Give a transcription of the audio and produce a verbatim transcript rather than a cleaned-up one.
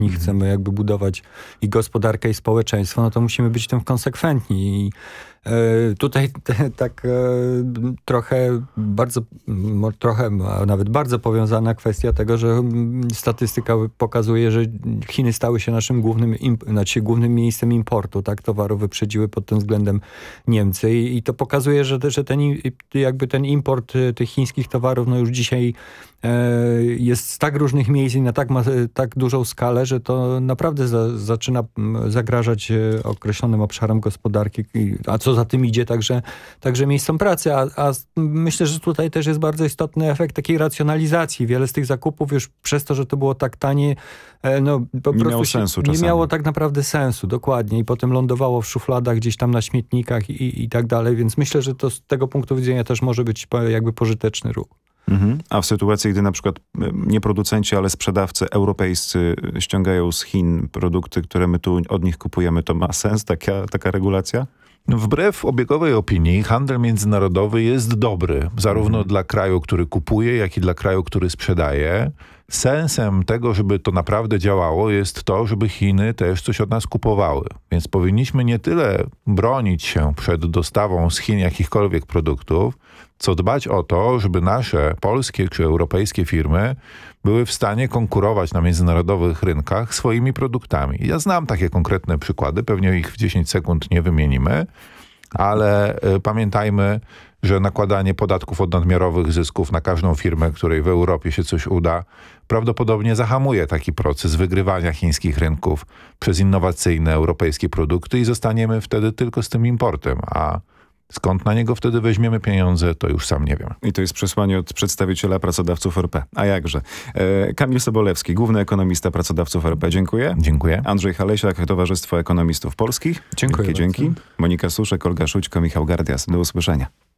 i chcemy jakby budować i gospodarkę, i społeczeństwo, no to musimy być w tym konsekwentni. I e, tutaj te, tak e, trochę bardzo, mo, trochę, a nawet bardzo powiązana kwestia tego, że mm, statystyka pokazuje, że Chiny stały się naszym głównym, imp, znaczy głównym miejscem importu, tak? Towarów wyprzedziły pod tym względem Niemcy i, i to pokazuje, że, że ten, jakby ten import tych chińskich towarów no już dzisiaj e, jest z tak różnych miejsc i na tak, ma, tak dużą skalę, że to naprawdę za, zaczyna zagrażać określonym obszarom gospodarki, a co za tym idzie także, także miejscom pracy. A, a myślę, że tutaj też jest bardzo istotny efekt takiej racjonalizacji. Wiele z tych zakupów już przez to, że to było tak tanie, no po nie prostu miało się, sensu nie czasami. miało tak naprawdę sensu, dokładnie. I potem lądowało w szufladach gdzieś tam na śmietnikach i, i tak dalej. Więc myślę, że to z tego punktu widzenia też może być jakby pożyteczny ruch. Mhm. A w sytuacji, gdy na przykład nie producenci, ale sprzedawcy europejscy ściągają z Chin produkty, które my tu od nich kupujemy, to ma sens taka, taka regulacja? Wbrew obiegowej opinii, handel międzynarodowy jest dobry, zarówno mhm. dla kraju, który kupuje, jak i dla kraju, który sprzedaje. Sensem tego, żeby to naprawdę działało, jest to, żeby Chiny też coś od nas kupowały. Więc powinniśmy nie tyle bronić się przed dostawą z Chin jakichkolwiek produktów, co dbać o to, żeby nasze polskie czy europejskie firmy były w stanie konkurować na międzynarodowych rynkach swoimi produktami. Ja znam takie konkretne przykłady, pewnie ich w dziesięć sekund nie wymienimy, ale y, pamiętajmy, że nakładanie podatków od nadmiarowych zysków na każdą firmę, której w Europie się coś uda, prawdopodobnie zahamuje taki proces wygrywania chińskich rynków przez innowacyjne europejskie produkty i zostaniemy wtedy tylko z tym importem, a skąd na niego wtedy weźmiemy pieniądze, to już sam nie wiem. I to jest przesłanie od przedstawiciela pracodawców R P. A jakże? E, Kamil Sobolewski, główny ekonomista pracodawców R P. Dziękuję. Dziękuję. Andrzej Halesiak, Towarzystwo Ekonomistów Polskich. Dziękuję Wielkie dzięki. Monika Suszek, Olga Szućko, Michał Gardias. Do usłyszenia.